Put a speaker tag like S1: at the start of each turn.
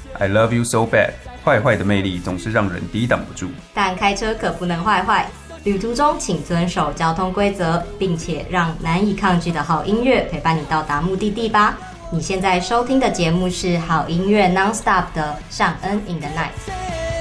S1: I love you so bad， 坏坏的魅力总是让人抵挡不住。
S2: 但开车可不能坏坏，旅途中请遵守交通规则，并且让难以抗拒的好音乐陪伴你到达目的地吧。你现在收听的节目是好音乐 Nonstop 的尚恩 in the Night。